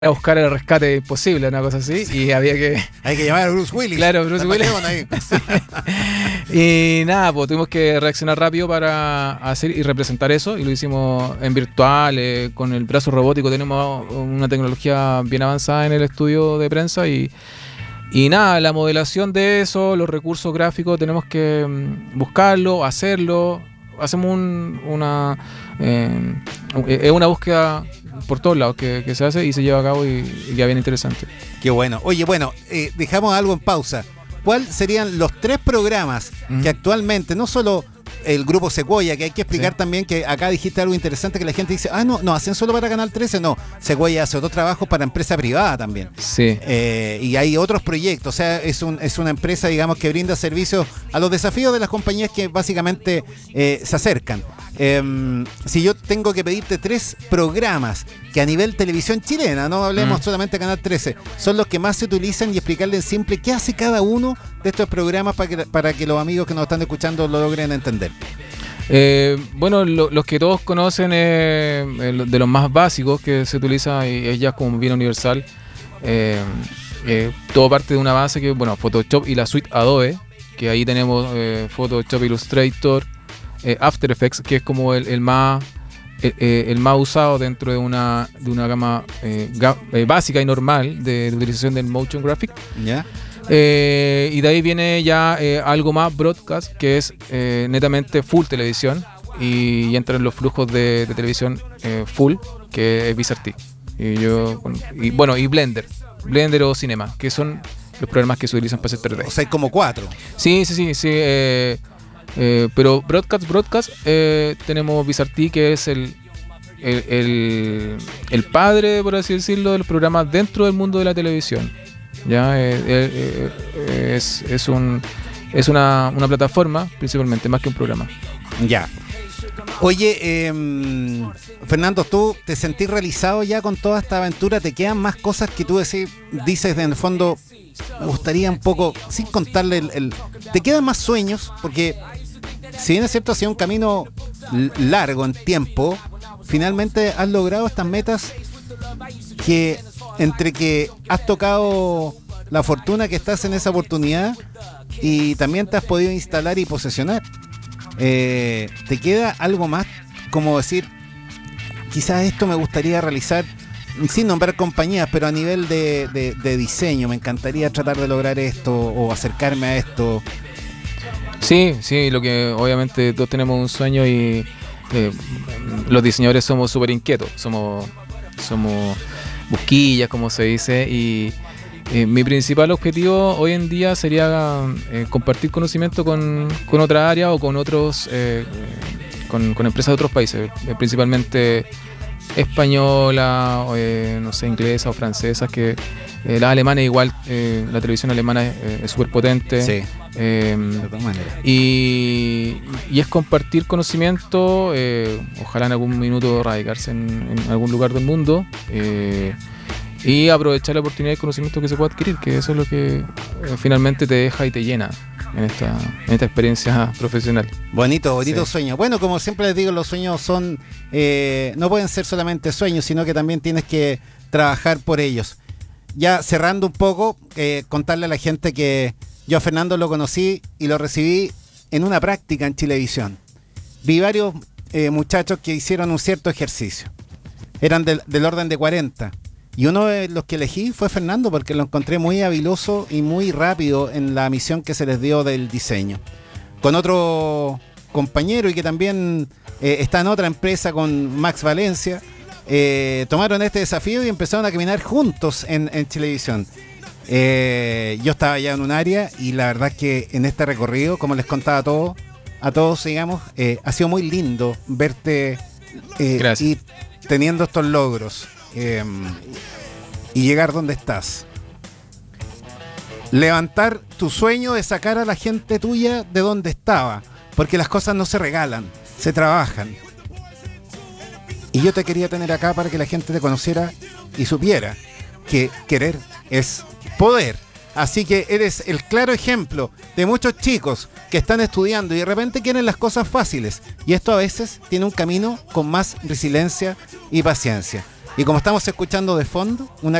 a buscar el rescate imposible, una cosa así, y había que... Hay que llamar a Bruce Willis. Claro, Bruce Willis. Ahí. Y nada, pues tuvimos que reaccionar rápido para hacer y representar eso, y lo hicimos en virtual, con el brazo robótico. Tenemos una tecnología bien avanzada en el estudio de prensa, y nada, la modelación de eso, los recursos gráficos, tenemos que buscarlo, hacerlo. Hacemos una búsqueda por todos lados que se hace y se lleva a cabo, y queda bien interesante. Qué bueno. Oye, bueno, dejamos algo en pausa. ¿Cuáles serían los 3 programas que actualmente, no solo el grupo Sequoia, que hay que explicar también que acá dijiste algo interesante, que la gente dice, no hacen solo para Canal 13, no, Sequoia hace otros trabajos para empresa privada también. Sí. Y hay otros proyectos, o sea, es una empresa, digamos, que brinda servicios a los desafíos de las compañías que básicamente se acercan. Si yo tengo que pedirte 3 programas que a nivel televisión chilena, no hablemos solamente de Canal 13, son los que más se utilizan, y explicarle en simple qué hace cada uno de estos programas para que los amigos que nos están escuchando lo logren entender. Bueno, los que todos conocen, de los más básicos que se utiliza, y es ya como bien universal. Todo parte de una base que, bueno, Photoshop y la suite Adobe, que ahí tenemos Photoshop, Illustrator, After Effects, que es como el más usado dentro de una gama básica y normal de utilización del motion graphic. ¿Ya? Y de ahí viene ya algo más broadcast, que es netamente full televisión, y entra en los flujos de televisión full, que es VisarT. Y Blender o Cinema, que son los programas que se utilizan para hacer 3D. O sea, hay como 4. Sí. Pero broadcast tenemos VisarT, que es el padre, por así decirlo, de los programas dentro del mundo de la televisión. Ya es una plataforma principalmente, más que un programa. Ya. Oye, Fernando, ¿tú te sentís realizado ya con toda esta aventura? ¿Te quedan más cosas que tú dices en el fondo? Me gustaría un poco, sin contarle ¿te quedan más sueños? Porque si bien es cierto, ha sido un camino largo en tiempo, finalmente has logrado estas metas que, entre que has tocado la fortuna que estás en esa oportunidad y también te has podido instalar y posesionar, ¿te queda algo más? Como decir, quizás esto me gustaría realizar, sin nombrar compañías, pero a nivel de diseño, me encantaría tratar de lograr esto o acercarme a esto. Sí, lo que obviamente todos tenemos un sueño, y los diseñadores somos súper inquietos, somos busquillas, como se dice, y mi principal objetivo hoy en día sería compartir conocimiento con otra área o con otros con empresas de otros países, principalmente española, no sé, inglesa o francesa, que la alemana igual, la televisión alemana es súper potente. Sí. De todas maneras. Y es compartir conocimiento, ojalá en algún minuto radicarse en algún lugar del mundo, y aprovechar la oportunidad de conocimiento que se puede adquirir, que eso es lo que finalmente te deja y te llena en esta experiencia profesional. Bonito sueño. Bueno, como siempre les digo, los sueños son no pueden ser solamente sueños, sino que también tienes que trabajar por ellos. Ya cerrando un poco, contarle a la gente que yo a Fernando lo conocí y lo recibí en una práctica en Chilevisión. Vi varios muchachos que hicieron un cierto ejercicio. Eran del orden de 40. Y uno de los que elegí fue Fernando, porque lo encontré muy habiloso y muy rápido en la misión que se les dio del diseño. Con otro compañero, y que también está en otra empresa, con Max Valencia, tomaron este desafío y empezaron a caminar juntos en Chilevisión. Yo estaba ya en un área, y la verdad es que en este recorrido, como les contaba a todos, digamos, ha sido muy lindo verte ir teniendo estos logros. Y llegar donde estás, levantar tu sueño de sacar a la gente tuya de donde estaba, porque las cosas no se regalan, se trabajan. Y yo te quería tener acá para que la gente te conociera y supiera que querer es poder. Así que eres el claro ejemplo de muchos chicos que están estudiando y de repente quieren las cosas fáciles, y esto a veces tiene un camino con más resiliencia y paciencia. Y como estamos escuchando de fondo, una